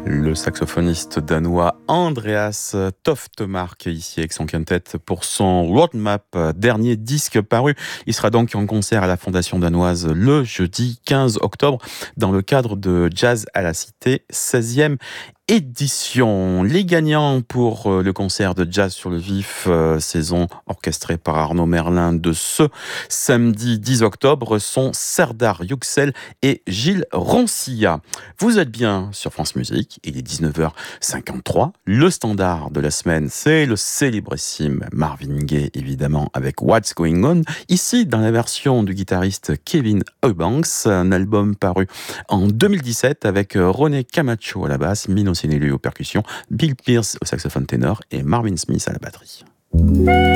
Le saxophoniste danois Andreas Toftemark ici avec son quintet pour son Roadmap, dernier disque paru. Il sera donc en concert à la Fondation danoise le jeudi 15 octobre dans le cadre de Jazz à la Cité 16e édition. Les gagnants pour le concert de Jazz sur le Vif, saison orchestrée par Arnaud Merlin de ce samedi 10 octobre sont Serdar Yüksel et Gilles Roncilla. Vous êtes bien sur France Musique, il est 19h53. Le standard de la semaine, c'est le célébrissime Marvin Gaye, évidemment, avec What's Going On. Ici, dans la version du guitariste Kevin Eubanks, un album paru en 2017 avec René Camacho à la basse, Mino Cinelli aux percussions, Bill Pierce au saxophone ténor et Marvin Smith à la batterie.